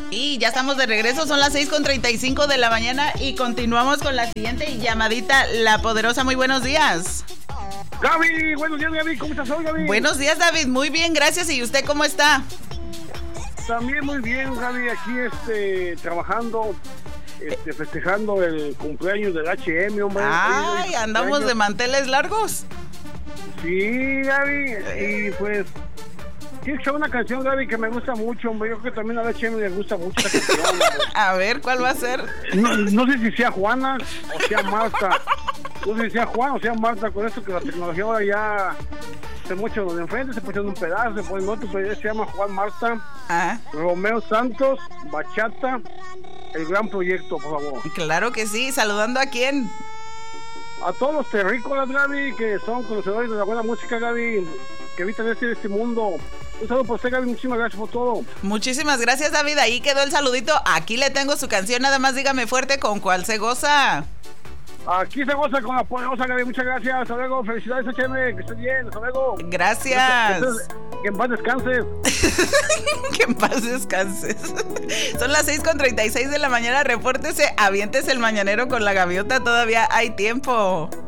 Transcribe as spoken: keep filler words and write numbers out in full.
Y ya estamos de regreso, son las seis con treinta y cinco de la mañana y continuamos con la siguiente llamadita, La Poderosa. Muy buenos días. Gaby, buenos días, Gaby, ¿cómo estás hoy, Gaby? Buenos días, David, muy bien, gracias. ¿Y usted cómo está? También muy bien, Gaby, aquí este, trabajando, este, festejando el cumpleaños del H M, hombre. Ay, andamos de manteles largos. Sí, Gaby, y pues... quiero escuchar una canción, Gaby, que me gusta mucho, hombre. Yo creo que también a la H M le gusta mucho esta canción. A ver, ¿cuál va a ser? No, no sé si sea Juana o sea Marta. No sé si sea Juan o sea Marta, con esto que la tecnología ahora ya se mucho de enfrente, se pone un pedazo, se pone otro, pero se llama Juan Marta. ¿Ah? Romeo Santos, Bachata, El Gran Proyecto, por favor. Claro que sí, ¿saludando a quién? A todos los terrícolas, Gaby, que son conocedores de la buena música, Gaby, que evitan este, este mundo. Un saludo por usted, Gaby, muchísimas gracias por todo. Muchísimas gracias, David, ahí quedó el saludito. Aquí le tengo su canción, nada más dígame fuerte con cuál se goza. Aquí se goza con la poderosa, Gaby, muchas gracias, hasta luego, felicidades, H M, que estés bien, hasta luego. Gracias. Que en paz descanses. Que en paz descanses. Son las seis con treinta y seis de la mañana, repórtese, aviéntese el mañanero con la gaviota, todavía hay tiempo.